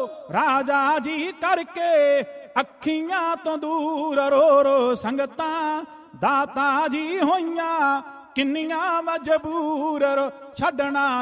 ਰਾਜਾ ਜੀ ਕਰਕੇ ਅੱਖੀਆਂ ਤੋਂ ਦੂਰ ਰੋ ਰੋ ਸੰਗਤਾਂ ਦਾਤਾ ਜੀ ਹੋਈਆਂ ਕਿੰਨੀਆਂ ਮਜਬੂਰ ਛੱਡਣਾ